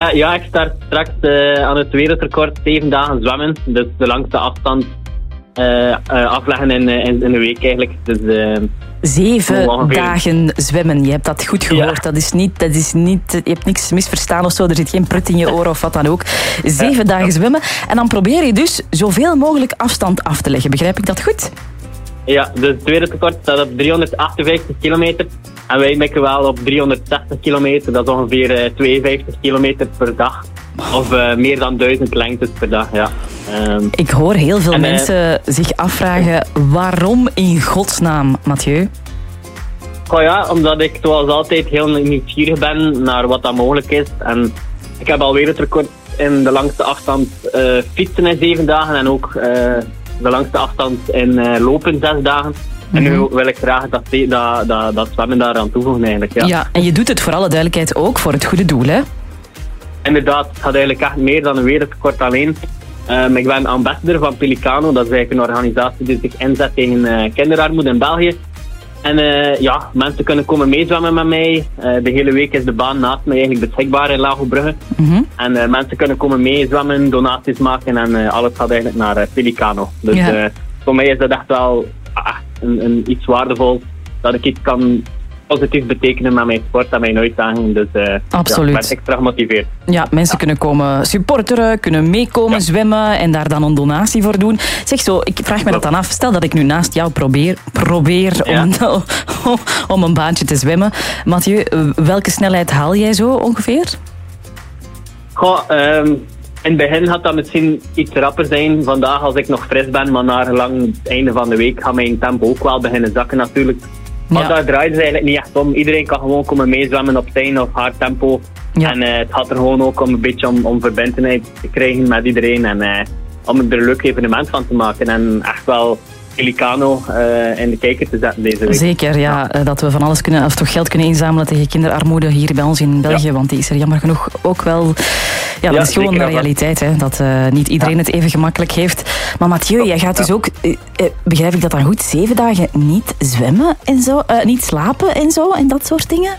Ja, ik start straks aan het wereldrecord 7 dagen zwemmen. Dus de langste afstand afleggen in een week eigenlijk. Dus, 7 dagen zwemmen, je hebt dat goed gehoord. Ja. Dat is niet, je hebt niks misverstaan of zo, er zit geen prut in je oren of wat dan ook. 7 dagen zwemmen en dan probeer je dus zoveel mogelijk afstand af te leggen. Begrijp ik dat goed? Ja, dus het wereldrecord staat op 358 kilometer. En wij mikken wel op 360 kilometer. Dat is ongeveer 52 kilometer per dag. Of meer dan 1000 lengtes per dag, ja. Ik hoor heel veel mensen zich afvragen, waarom in godsnaam, Mathieu? Oh ja, omdat ik zoals altijd heel nieuwsgierig ben naar wat dat mogelijk is. En ik heb alweer het record in de langste afstand fietsen in 7 dagen. En ook de langste afstand in lopen 6 dagen. En nu wil ik graag dat zwemmen daaraan toevoegen eigenlijk. Ja. Ja, en je doet het voor alle duidelijkheid ook voor het goede doel, hè? Inderdaad, het gaat eigenlijk echt meer dan een wereldrecord alleen. Ik ben ambassador van Pelicano, dat is eigenlijk een organisatie die zich inzet tegen kinderarmoede in België. En mensen kunnen komen meezwemmen met mij. De hele week is de baan naast mij eigenlijk beschikbaar in Lagobrugge. En mensen kunnen komen meezwemmen, donaties maken en alles gaat eigenlijk naar Pelicano. Dus voor mij is dat echt wel een iets waardevol dat ik iets kan positief betekenen met mijn sport en mijn uitdaging. Dus absoluut. Ik ben extra gemotiveerd. Ja, mensen kunnen komen supporteren, kunnen meekomen zwemmen en daar dan een donatie voor doen. Zeg zo, ik vraag me dat dan af. Stel dat ik nu naast jou probeer om een baantje te zwemmen. Mathieu, welke snelheid haal jij zo ongeveer? Goh, in het begin gaat dat misschien iets rapper zijn vandaag als ik nog fris ben, maar na lang het einde van de week gaat mijn tempo ook wel beginnen zakken natuurlijk. Maar daar draait het eigenlijk niet echt om. Iedereen kan gewoon komen meezwemmen op zijn of haar tempo. Ja. En het gaat er gewoon ook om een beetje om verbindenheid te krijgen met iedereen. En om er een leuk evenement van te maken. En echt wel Pelicano in de kijker te zetten deze week. Zeker, ja. Dat we van alles kunnen, of toch geld kunnen inzamelen tegen kinderarmoede hier bij ons in België. Want die is er jammer genoeg ook wel. Ja, dat is gewoon de realiteit, hè, dat niet iedereen het even gemakkelijk heeft. Maar Mathieu, jij gaat dus ook, begrijp ik dat dan goed, 7 dagen niet zwemmen en zo, niet slapen en zo en dat soort dingen?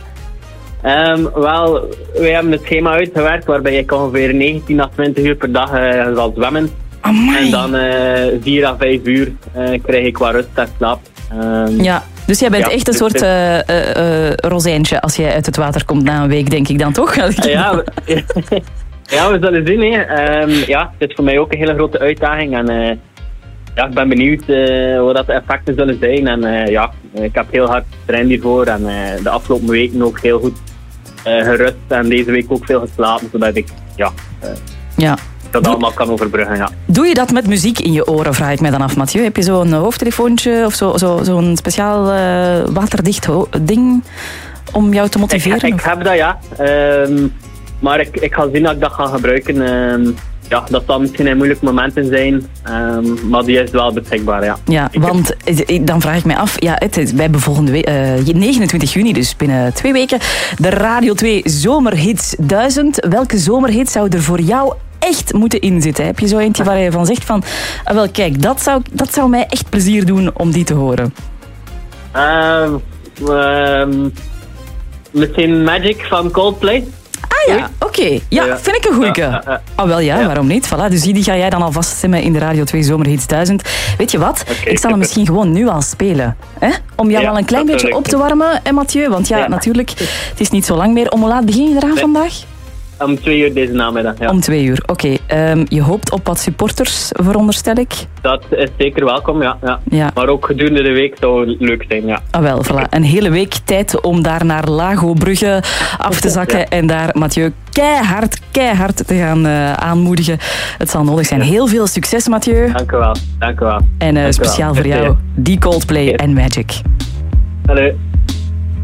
Wel, wij hebben het schema uitgewerkt waarbij ik ongeveer 19 à 20 uur per dag zal zwemmen. Amai. En dan 4 à 5 uur krijg ik wat rust en slaap. Ja, dus jij bent echt een soort rozijntje als jij uit het water komt na een week, denk ik dan toch? Ja, we zullen zien. Het is voor mij ook een hele grote uitdaging. En ik ben benieuwd wat dat de effecten zullen zijn. En ik heb heel hard getraind hiervoor. En de afgelopen weken ook heel goed gerust. En deze week ook veel geslapen, zodat ik dat allemaal kan overbruggen. Ja. Doe je dat met muziek in je oren, vraag ik mij dan af, Mathieu? Heb je zo'n hoofdtelefoontje of zo'n speciaal waterdicht ding om jou te motiveren? Ik heb dat, ja. Maar ik ga zien dat ik dat ga gebruiken. Dat zal misschien in moeilijke momenten zijn. Maar die is wel beschikbaar, ja. Ja, want dan vraag ik mij af. Ja, wij hebben volgende week, 29 juni, dus binnen 2 weken, de Radio 2 Zomerhits 1000. Welke zomerhit zou er voor jou echt moeten inzitten? Heb je zo eentje waar je van zegt van... wel, kijk, dat zou mij echt plezier doen om die te horen. Misschien Magic van Coldplay. Ah ja, oké. Ja, vind ik een goeie. Waarom niet? Voilà, dus die ga jij dan alvast stemmen in de Radio 2 Zomerhits 1000. Weet je wat? Ik zal hem misschien gewoon nu al spelen. Hè? Om jou al een klein beetje op te warmen, Mathieu. Want natuurlijk, het is niet zo lang meer. Om hoe laat begin je eraan vandaag? Om 2 uur deze namiddag, ja. Om 2 uur, oké. Je hoopt op wat supporters, veronderstel ik? Dat is zeker welkom, ja. Maar ook gedurende de week zou het leuk zijn, ja. Ah wel, voilà. Een hele week tijd om daar naar Lagobrugge af te zakken en daar Mathieu keihard te gaan aanmoedigen. Het zal nodig zijn. Heel veel succes, Mathieu. Dank u wel. En speciaal voor jou, die Coldplay en Magic. Hallo.